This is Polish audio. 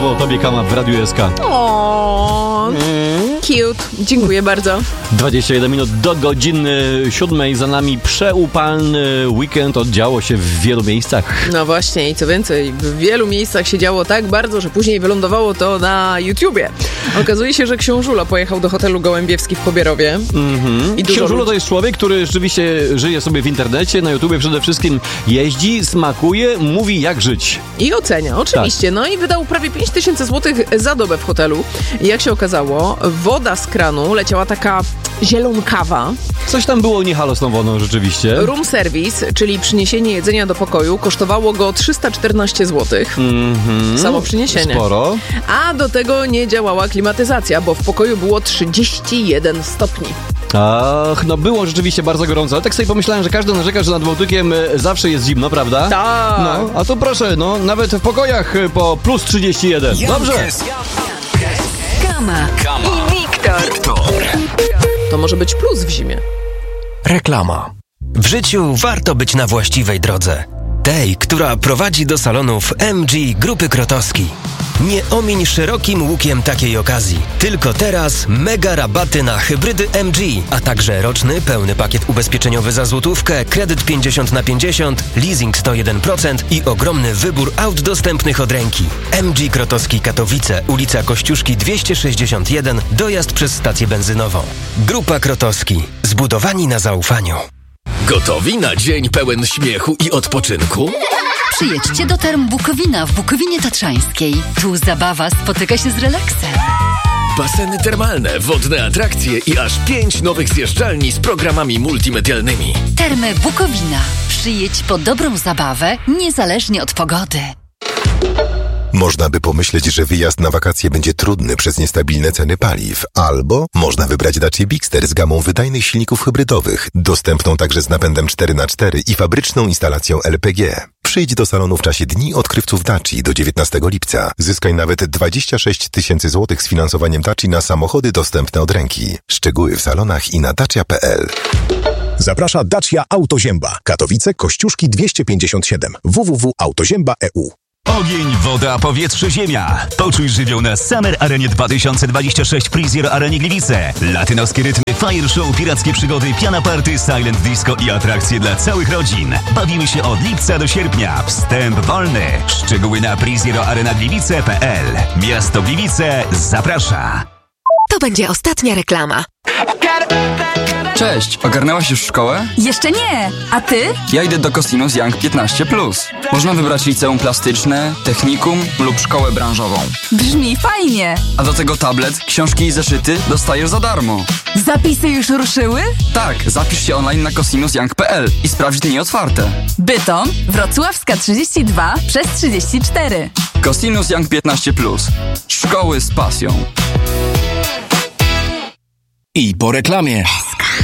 Znowu o tobie, Kama, w Radiu SK. Cute. Dziękuję bardzo. 21 minut do godziny 7. Za nami przeupalny weekend. Oddziało się w wielu miejscach. No właśnie i co więcej, w wielu miejscach się działo tak bardzo, że później wylądowało to na YouTubie. Okazuje się, że Książulo pojechał do hotelu Gołębiewski w Pobierowie. Książulo to jest człowiek, który rzeczywiście żyje sobie w internecie, na YouTubie przede wszystkim jeździ, smakuje, mówi jak żyć. I ocenia, oczywiście. Tak. No i wydał prawie 5000 zł za dobę w hotelu. I jak się okazało, woda z kranu leciała taka zielonkawa. Coś tam było nie halo z tą wodą rzeczywiście. Room service, czyli przyniesienie jedzenia do pokoju, kosztowało go 314 zł. Samo przyniesienie. Sporo. A do tego nie działała klimatyzacja, bo w pokoju było 31 stopni. Ach, no było rzeczywiście bardzo gorąco, ale tak sobie pomyślałem, że każdy narzeka, że nad Bałtykiem zawsze jest zimno, prawda? Tak. No, a to proszę, no, nawet w pokojach po plus 31. Dobrze. Kama i Wiktor. To może być plus w zimie. Reklama. W życiu warto być na właściwej drodze. Tej, która prowadzi do salonów MG Grupy Krotowski. Nie omiń szerokim łukiem takiej okazji. Tylko teraz mega rabaty na hybrydy MG, a także roczny pełny pakiet ubezpieczeniowy za złotówkę, kredyt 50/50, leasing 101% i ogromny wybór aut dostępnych od ręki. MG Krotowski Katowice, ulica Kościuszki 261, dojazd przez stację benzynową. Grupa Krotowski. Zbudowani na zaufaniu. Gotowi na dzień pełen śmiechu i odpoczynku? Przyjedźcie do Term Bukowina w Bukowinie Tatrzańskiej. Tu zabawa spotyka się z relaksem. Baseny termalne, wodne atrakcje i aż 5 nowych zjeżdżalni z programami multimedialnymi. Termy Bukowina. Przyjedź po dobrą zabawę, niezależnie od pogody. Można by pomyśleć, że wyjazd na wakacje będzie trudny przez niestabilne ceny paliw, albo można wybrać Dacia Bigster z gamą wydajnych silników hybrydowych, dostępną także z napędem 4x4 i fabryczną instalacją LPG. Przyjdź do salonu w czasie Dni Odkrywców Daci do 19 lipca. Zyskaj nawet 26 000 złotych z finansowaniem Daci na samochody dostępne od ręki. Szczegóły w salonach i na dacia.pl. Zaprasza Dacia Autozięba. Katowice, Kościuszki 257. www.autozięba.eu. Ogień, woda, powietrze, ziemia. Poczuj żywioł na Summer Arenie 2026 Prizier Arenie Gliwice. Latynoskie rytmy, fire show, pirackie przygody, piana party, silent disco i atrakcje dla całych rodzin. Bawimy się od lipca do sierpnia. Wstęp wolny. Szczegóły na prizieroarenagliwice.pl. Miasto Gliwice zaprasza. To będzie ostatnia reklama. Cześć, ogarnęłaś już szkołę? Jeszcze nie, a ty? Ja idę do Cosinus Young 15+. Można wybrać liceum plastyczne, technikum lub szkołę branżową. Brzmi fajnie. A do tego tablet, książki i zeszyty dostajesz za darmo. Zapisy już ruszyły? Tak, zapisz się online na cosinusyoung.pl i sprawdź dni otwarte. Bytom, Wrocławska 32 przez 34. Cosinus Young 15+. Szkoły z pasją. I po reklamie. SK.